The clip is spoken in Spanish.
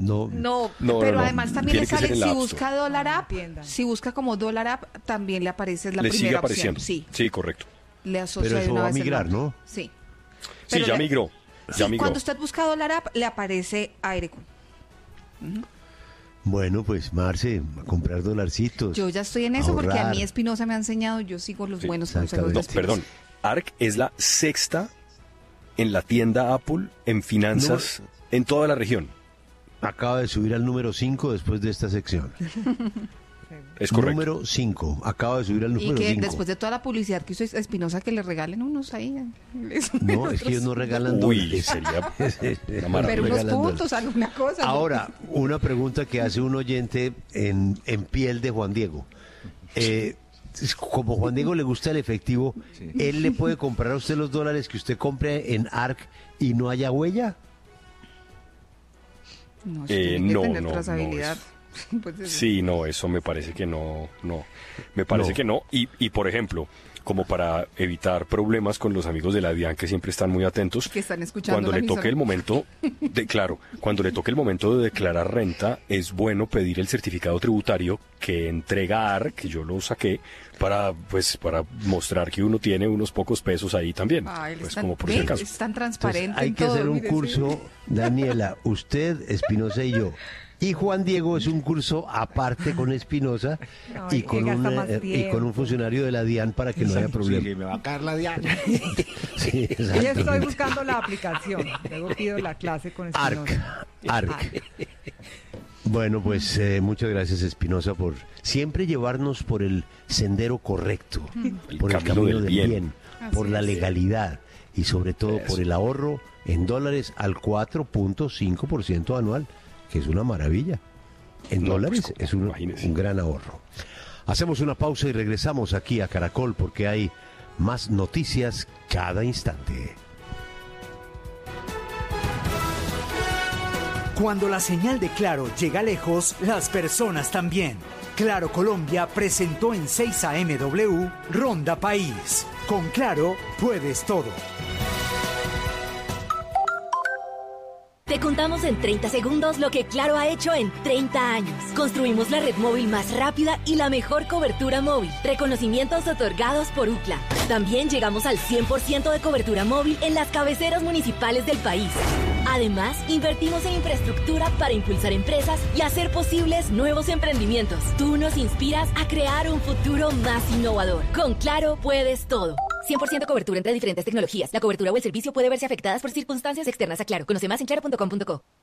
No, pero además también le Tiene que ser sale, en la si App busca Store. Dólar App, Entiendan. si busca como Dólar App, también le aparece la Le sigue primera apareciendo. opción. Sí, Sí, correcto. le asocia pero de eso una va a vez el migrar, nombre. ¿no? Sí. Sí, Pero ya le- migró. Sí, Ya migró. cuando usted busca Dólar App, le aparece Airecon. Bueno, pues Marce, a comprar dolarcitos. Yo ya estoy en eso porque a ahorrar. mí Espinosa me ha enseñado, yo sigo los Sí, buenos consejos de exactamente. No, Espinosa. perdón. ARC es la sexta en la tienda Apple en finanzas en toda la región. Acaba de subir al número 5 después de esta sección. Es correcto. Número 5. Acaba de subir al Y número que 5. después de toda la publicidad que hizo Espinosa, que le regalen unos ahí. No, es que ellos no regalan Uy, dólares. sería una Pero maravilla. unos regalan puntos, alguna cosa. ¿no? Ahora, una pregunta que hace un oyente en piel de Juan Diego. Como Juan Diego le gusta el efectivo, ¿él le puede comprar a usted los dólares que usted compre en ARC y no haya huella? No, eso tiene que no, tener no, trazabilidad. Pues eso. Sí, no, eso me parece que no. Me parece No. que no. Y por ejemplo, como para evitar problemas con los amigos de la DIAN que siempre están muy atentos, Que están escuchando cuando la le toque emisora. el momento, cuando le toque el momento de declarar renta, es bueno pedir el certificado tributario que entrega ARC, que yo lo saqué, para mostrar que uno tiene unos pocos pesos ahí también. Ay, Pues es tan, como por ¿ve? si acaso. Es tan Entonces, transparente hay en que todo, hacer un mire, sí. curso, Daniela, usted, Espinosa y yo. Y Juan Diego es un curso aparte con Espinosa No, y y con gasta un más y con tiempo. un funcionario de la DIAN para que no haya problema. Sí, me va a caer la diana. Sí, Ya exactamente. estoy buscando la aplicación. Luego pido la clase con Espinosa. ARC. Bueno, pues muchas gracias Espinosa por siempre llevarnos por el sendero correcto, por el camino camino del del bien. bien, Así por la es. legalidad y sobre todo Eso. por el ahorro en dólares al 4.5% anual, que es una maravilla. En No, dólares pues, es imagínese. un gran ahorro. Hacemos una pausa y regresamos aquí a Caracol porque hay más noticias cada instante. Cuando la señal de Claro llega lejos, las personas también. Claro Colombia presentó en 6 AMW Ronda País. Con Claro puedes todo. Te contamos en 30 segundos lo que Claro ha hecho en 30 años. Construimos la red móvil más rápida y la mejor cobertura móvil. Reconocimientos otorgados por UCLA. También llegamos al 100% de cobertura móvil en las cabeceras municipales del país. Además, invertimos en infraestructura para impulsar empresas y hacer posibles nuevos emprendimientos. Tú nos inspiras a crear un futuro más innovador. Con Claro puedes todo. 100% cobertura entre diferentes tecnologías. La cobertura o el servicio puede verse afectadas por circunstancias externas a Claro. Conoce más en claro.com.co.